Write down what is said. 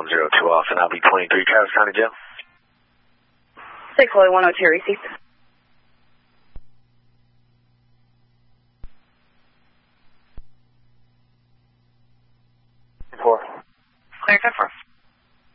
102 off, and I'll be 23 Travis County Jail. 6 Lloyd 102 received. 4. Clear 4.